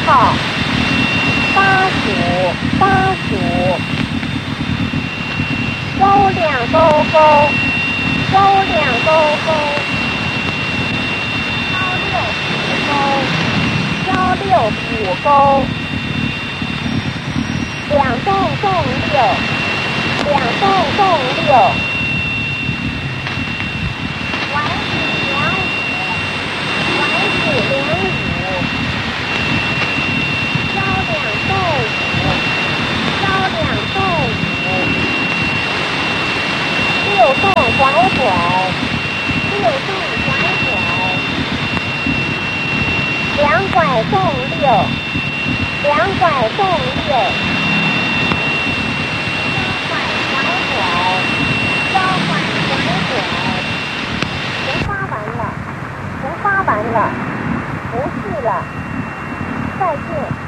号，巴蜀，巴蜀，高粱沟沟，高粱沟沟，高六浦沟，两栋栋六，两栋栋六，晚子梁五，晚子梁五，高粱豆五，高粱豆五，六栋拐拐，六栋拐拐，两拐栋六，两拐栋六，交拐拐拐，全发完了，全发完了，不去了，再见。